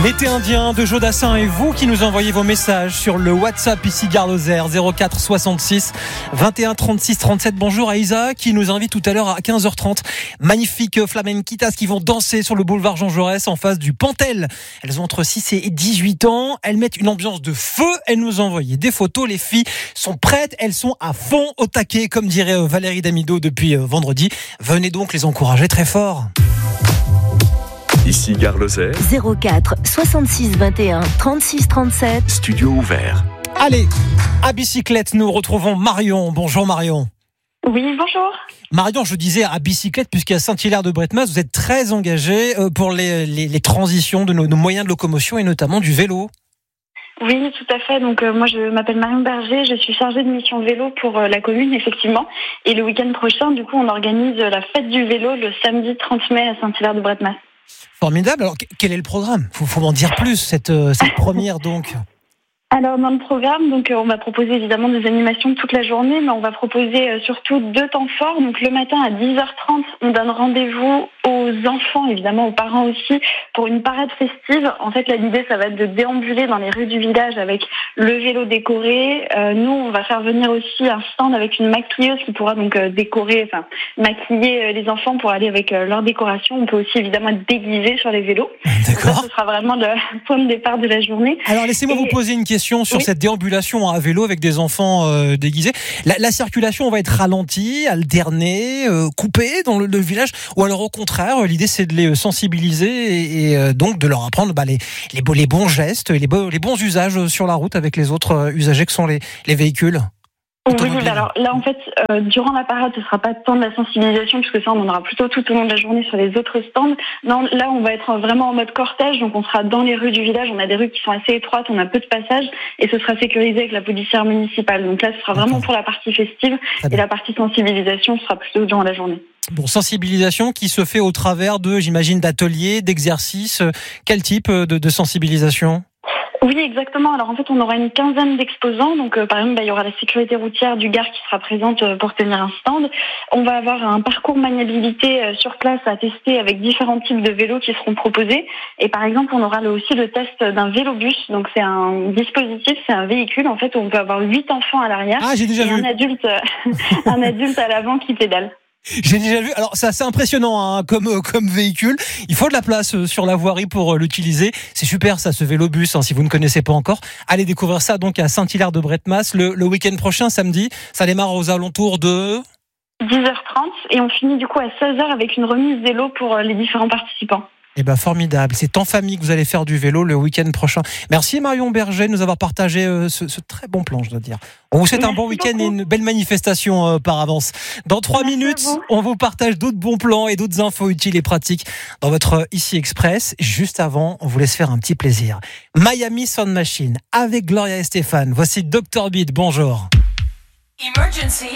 L'été indien de Joe Dassin et vous qui nous envoyez vos messages sur le WhatsApp ici Gare Lozère 04 66 21 36 37. Bonjour à Isa qui nous invite tout à l'heure à 15h30. Magnifiques flamenquitas qui vont danser sur le boulevard Jean Jaurès en face du Pantel. Elles ont entre 6 et 18 ans. Elles mettent une ambiance de feu. Elles nous envoient des photos. Les filles sont prêtes. Elles sont à fond au taquet comme dirait Valérie Damido depuis vendredi. Venez donc les encourager très fort. Ici Gare Lozère, 04 66 21 36 37. studio ouvert. Allez, à bicyclette, nous retrouvons Marion. Bonjour Marion. Oui, bonjour. Marion, je disais à bicyclette, puisqu'à Saint-Hilaire-de-Bretmas, vous êtes très engagée pour les transitions de nos moyens de locomotion et notamment du vélo. Oui, tout à fait. Donc moi, je m'appelle Marion Berger, je suis chargée de mission vélo pour la commune, effectivement. Et le week-end prochain, du coup, on organise la fête du vélo le samedi 30 mai à Saint-Hilaire-de-Bretmas. Formidable. Alors, quel est le programme ? Faut m'en dire plus, cette première donc. Alors dans le programme, donc on va proposer évidemment des animations toute la journée, mais on va proposer surtout 2 temps forts. Donc le matin à 10h30, on donne rendez-vous aux enfants, évidemment aux parents aussi, pour une parade festive. En fait, l'idée, ça va être de déambuler dans les rues du village avec le vélo décoré. Nous, on va faire venir aussi un stand avec une maquilleuse qui pourra donc maquiller les enfants pour aller avec leur décoration. On peut aussi évidemment être déguisé sur les vélos. D'accord. Donc ça, ce sera vraiment le point de départ de la journée. Alors laissez-moi vous poser une question sur cette déambulation à vélo avec des enfants déguisés. La circulation va être ralentie, alternée, coupée dans le village, ou alors au contraire, l'idée c'est de les sensibiliser et donc de leur apprendre les bons gestes et les bons usages sur la route avec les autres usagers que sont les véhicules. Oui, alors là en fait, durant la parade, ce sera pas tant de la sensibilisation puisque ça on en aura plutôt tout au long de la journée sur les autres stands. Non, là on va être vraiment en mode cortège, donc on sera dans les rues du village. On a des rues qui sont assez étroites, on a peu de passages et ce sera sécurisé avec la policière municipale. Donc là, ce sera vraiment pour la partie festive et la partie sensibilisation sera plutôt durant la journée. Bon, sensibilisation qui se fait au travers j'imagine, d'ateliers, d'exercices. Quel type de sensibilisation ? Oui, exactement. Alors en fait, on aura une quinzaine d'exposants. Donc par exemple, il y aura la sécurité routière du Gard qui sera présente pour tenir un stand. On va avoir un parcours maniabilité sur place à tester avec différents types de vélos qui seront proposés. Et par exemple, on aura aussi le test d'un vélobus. Donc c'est un dispositif, c'est un véhicule en fait où on peut avoir 8 enfants à l'arrière et un adulte à l'avant qui pédale. J'ai déjà vu. Alors c'est assez impressionnant comme véhicule. Il faut de la place sur la voirie pour l'utiliser. C'est super ça, ce vélobus. Si vous ne connaissez pas encore, allez découvrir ça donc à Saint-Hilaire-de-Bretmas le week-end prochain, samedi. Ça démarre aux alentours de 10h30 et on finit du coup à 16h avec une remise des lots pour les différents participants. Eh ben formidable, c'est en famille que vous allez faire du vélo le week-end prochain. Merci Marion Berger de nous avoir partagé ce très bon plan, je dois dire. On vous souhaite un bon week-end et une belle manifestation par avance. Dans 3 minutes, on vous partage d'autres bons plans et d'autres infos utiles et pratiques dans votre Ici Express. Juste avant, on vous laisse faire un petit plaisir. Miami Sound Machine avec Gloria et Stéphane. Voici Dr Beat, bonjour. Emergency.